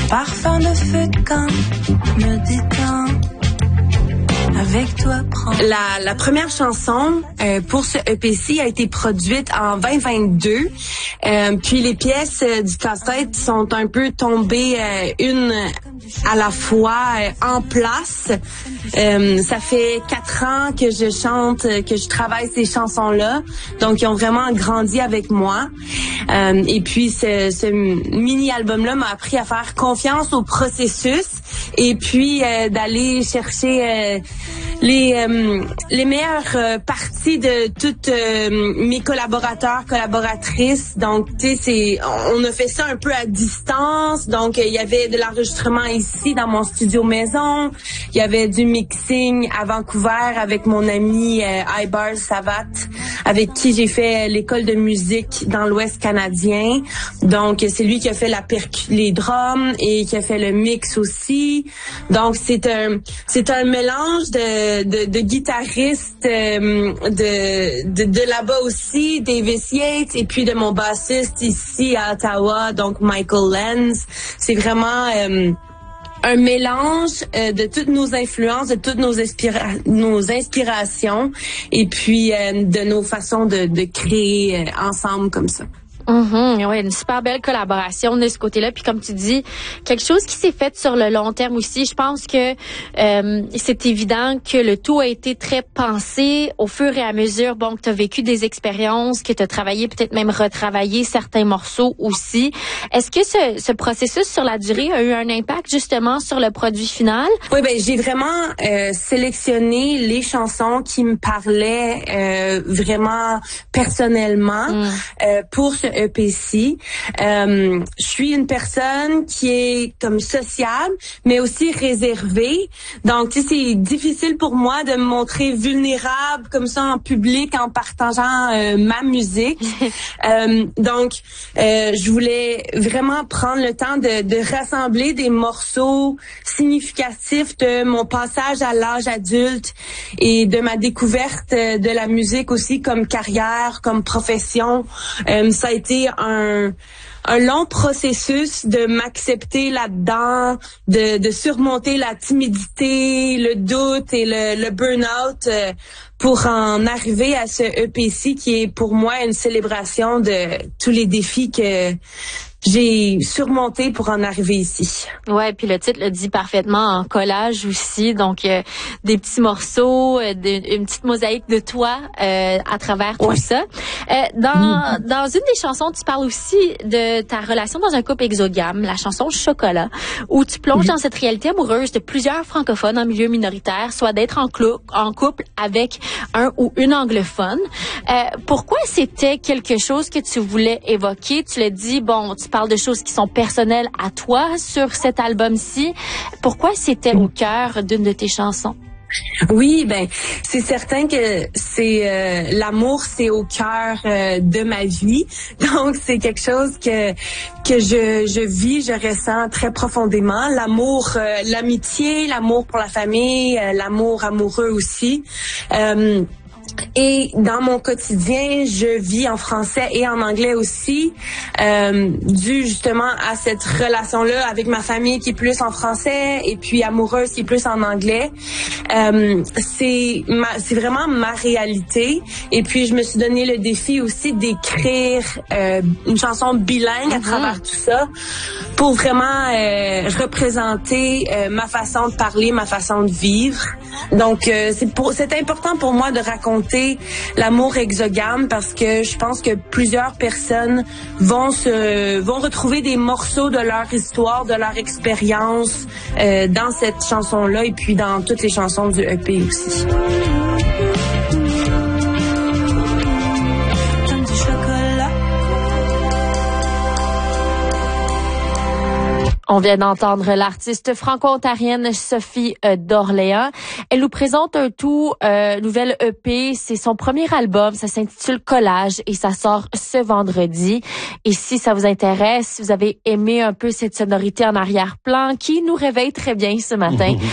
parfum de feu de camp me détend. Avec toi, prends. La première chanson pour ce EP-ci a été produite en 2022. Puis les pièces du casse-tête sont un peu tombées une à la fois en place. Ça fait 4 ans que je chante, que je travaille ces chansons-là. Donc, ils ont vraiment grandi avec moi. Et puis, ce mini-album-là m'a appris à faire confiance au processus et puis d'aller chercher les meilleures parties de toutes mes collaboratrices. Donc, tu sais, on a fait ça un peu à distance. Donc, il y avait de l'enregistrement ici dans mon studio maison. Il y avait du mixing à Vancouver avec mon ami Ibar Savat, avec qui j'ai fait l'école de musique dans l'Ouest canadien. Donc, c'est lui qui a fait les drums et qui a fait le mix aussi. Donc, c'est un mélange de guitaristes de là-bas aussi, Davis Yates, et puis de mon bassiste ici à Ottawa, donc Michael Lenz. C'est vraiment un mélange de toutes nos influences, de toutes nos inspirations, et puis de nos façons de créer ensemble comme ça. Ouais, une super belle collaboration de ce côté-là. Puis comme tu dis, quelque chose qui s'est fait sur le long terme aussi. Je pense que c'est évident que le tout a été très pensé au fur et à mesure. Bon, que tu as vécu des expériences, que tu as travaillé, peut-être même retravaillé certains morceaux aussi. Est-ce que ce processus sur la durée a eu un impact justement sur le produit final? Oui, ben j'ai vraiment sélectionné les chansons qui me parlaient vraiment personnellement pour ce EP-ci. Je suis une personne qui est comme sociable, mais aussi réservée. Donc, tu sais, c'est difficile pour moi de me montrer vulnérable comme ça en public en partageant ma musique. Donc, je voulais vraiment prendre le temps de rassembler des morceaux significatifs de mon passage à l'âge adulte et de ma découverte de la musique aussi comme carrière, comme profession. Ça a été un long processus de m'accepter là-dedans, de surmonter la timidité, le doute et le burn-out pour en arriver à ce EP-ci qui est pour moi une célébration de tous les défis que j'ai surmonté pour en arriver ici. Ouais, puis le titre le dit parfaitement, en collage aussi, donc des petits morceaux, une petite mosaïque de toi à travers tout ça. Dans une des chansons, tu parles aussi de ta relation dans un couple exogame, la chanson Chocolat, où tu plonges dans cette réalité amoureuse de plusieurs francophones en milieu minoritaire, soit d'être en couple avec un ou une anglophone. Pourquoi c'était quelque chose que tu voulais évoquer? Tu l'as dit, bon, tu parles de choses qui sont personnelles à toi sur cet album-ci. Pourquoi c'était au cœur d'une de tes chansons? Oui, ben c'est certain que c'est l'amour, c'est au cœur de ma vie. Donc c'est quelque chose que je vis, je ressens très profondément. L'amour, l'amitié, l'amour pour la famille, l'amour amoureux aussi. Et dans mon quotidien, je vis en français et en anglais aussi, dû justement à cette relation-là avec ma famille qui est plus en français et puis amoureuse qui est plus en anglais. C'est vraiment ma réalité. Et puis je me suis donné le défi aussi d'écrire une chanson bilingue à travers tout ça pour vraiment représenter ma façon de parler, ma façon de vivre. Donc c'est important pour moi de raconter l'amour exogame parce que je pense que plusieurs personnes vont retrouver des morceaux de leur histoire, de leur expérience dans cette chanson-là et puis dans toutes les chansons du EP aussi. On vient d'entendre l'artiste franco-ontarienne Sophie d'Orléans. Elle nous présente un tout nouvel EP. C'est son premier album. Ça s'intitule Collage et ça sort ce vendredi. Et si ça vous intéresse, si vous avez aimé un peu cette sonorité en arrière-plan qui nous réveille très bien ce matin,